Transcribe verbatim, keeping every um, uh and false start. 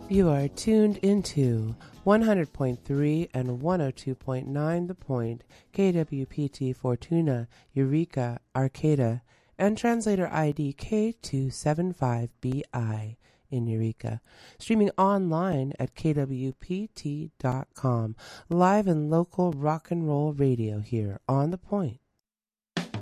You are tuned into one hundred point three and one oh two point nine The Point, K W P T Fortuna, Eureka, Arcata, and translator I D K two seven five B I in Eureka. Streaming online at K W P T dot com. Live and local rock and roll radio here on The Point.